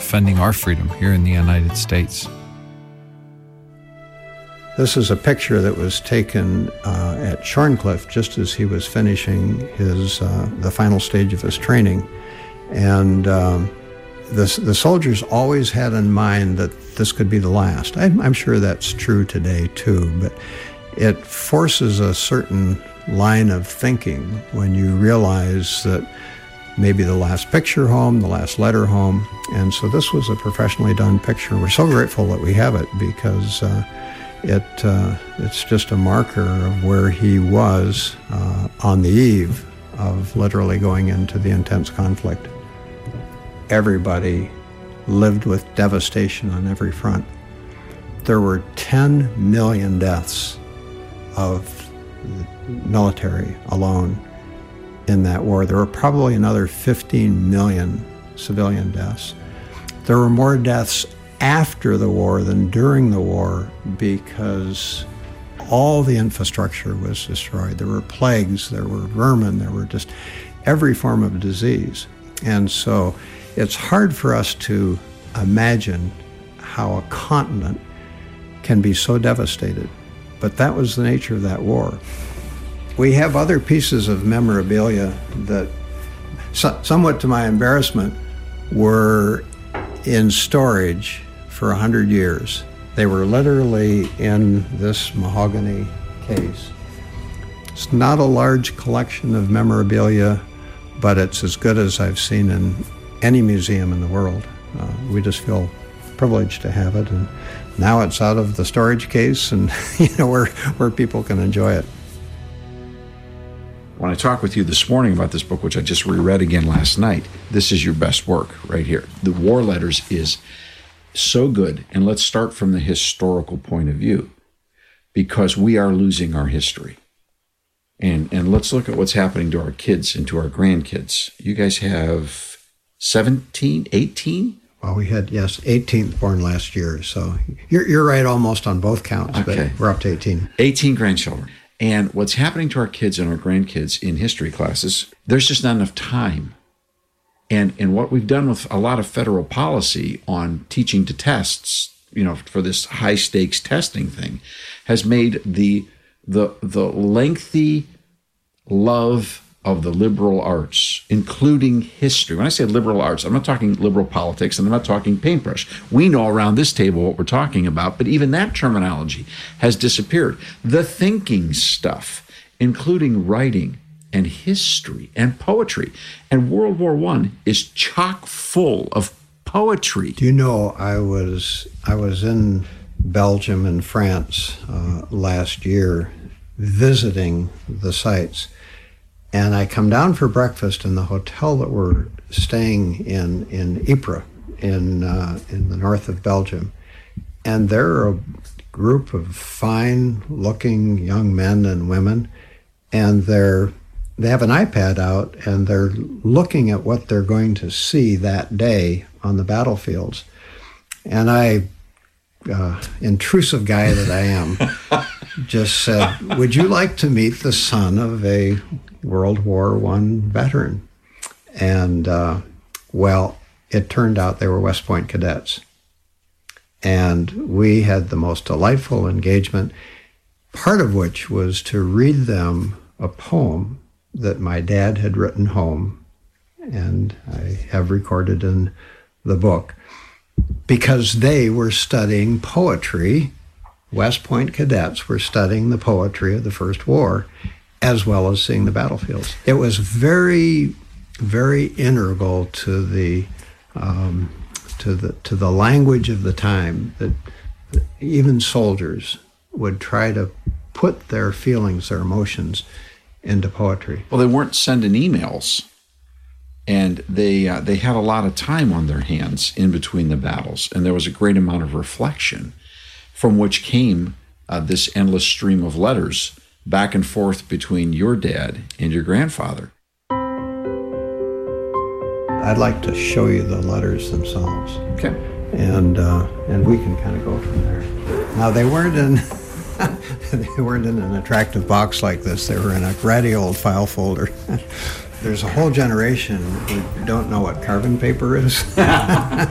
defending our freedom here in the United States. This is a picture that was taken at Shorncliffe just as he was finishing the final stage of his training. And the soldiers always had in mind that this could be the last. I'm sure that's true today too, but it forces a certain line of thinking when you realize that maybe the last picture home, the last letter home. And so this was a professionally done picture. We're so grateful that we have it because it's just a marker of where he was on the eve of literally going into the intense conflict. Everybody lived with devastation on every front. There were 10 million deaths of military alone in that war. There were probably another 15 million civilian deaths. There were more deaths after the war than during the war because all the infrastructure was destroyed. There were plagues, there were vermin, there were just every form of disease. And so it's hard for us to imagine how a continent can be so devastated. But that was the nature of that war. We have other pieces of memorabilia that, somewhat to my embarrassment, were in storage for 100 years. They were literally in this mahogany case. It's not a large collection of memorabilia, but it's as good as I've seen in any museum in the world. We just feel privileged to have it, and now it's out of the storage case and where people can enjoy it. When I talked with you this morning about this book, which I just reread again last night, this is your best work right here. The War Letters is so good. And let's start from the historical point of view, because we are losing our history. And let's look at what's happening to our kids and to our grandkids. You guys have 17, 18? Well, we had, 18th born last year. So you're right almost on both counts, okay. But we're up to 18. 18 grandchildren. And what's happening to our kids and our grandkids in history classes, there's just not enough time. And what we've done with a lot of federal policy on teaching to tests, for this high stakes testing thing, has made the lengthy love of the liberal arts, including history. When I say liberal arts, I'm not talking liberal politics, and I'm not talking paintbrush. We know around this table what we're talking about, but even that terminology has disappeared. The thinking stuff, including writing and history and poetry. And World War I is chock full of poetry. Do you know, I was in Belgium and France last year visiting the sites. And I come down for breakfast in the hotel that we're staying in Ypres, in the north of Belgium. And there are a group of fine-looking young men and women, and they have an iPad out, and they're looking at what they're going to see that day on the battlefields. And I, intrusive guy that I am, just said, "Would you like to meet the son of a World War I veteran?" And, it turned out they were West Point cadets. And we had the most delightful engagement, part of which was to read them a poem that my dad had written home, and I have recorded in the book, because they were studying poetry. West Point cadets were studying the poetry of the First War, as well as seeing the battlefields. It was very, very integral to the language of the time, that even soldiers would try to put their feelings, their emotions, into poetry. Well, they weren't sending emails, and they had a lot of time on their hands in between the battles, and there was a great amount of reflection, from which came this endless stream of letters back and forth between your dad and your grandfather. I'd like to show you the letters themselves. Okay. And we can kind of go from there. Now, they weren't in an attractive box like this. They were in a ratty old file folder. There's a whole generation who don't know what carbon paper is.